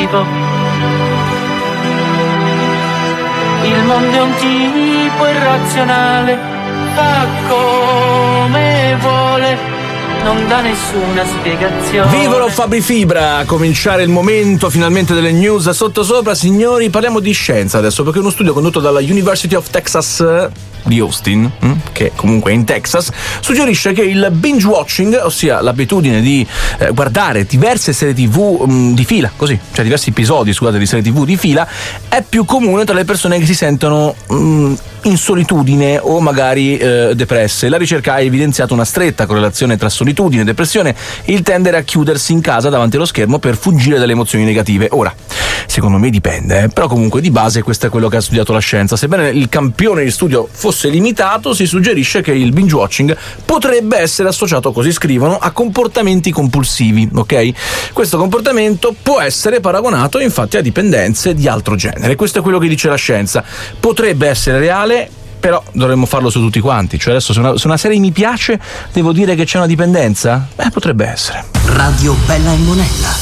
tipo. Il mondo è un tipo irrazionale, fa come vuole, non dà nessuna spiegazione. Vivolo Fabri Fibra, a cominciare il momento finalmente delle news sottosopra. Signori, parliamo di scienza adesso, perché uno studio condotto dalla University of Texas di Austin, che comunque è in Texas, suggerisce che il binge watching, ossia l'abitudine di guardare diverse serie TV di fila, così, cioè diversi episodi, scusate, di serie TV di fila, è più comune tra le persone che si sentono in solitudine o magari depresse. La ricerca ha evidenziato una stretta correlazione tra solitudine e depressione e il tendere a chiudersi in casa davanti allo schermo per fuggire dalle emozioni negative. Ora, secondo me dipende, però comunque di base questo è quello che ha studiato la scienza. Sebbene il campione di studio fosse limitato, si suggerisce che il binge watching potrebbe essere associato, così scrivono, a comportamenti compulsivi, ok? Questo comportamento può essere paragonato infatti a dipendenze di altro genere. Questo è quello che dice la scienza. Potrebbe essere reale, però dovremmo farlo su tutti quanti. Cioè adesso se una serie mi piace, devo dire che c'è una dipendenza? Potrebbe essere. Radio Bella e Monella.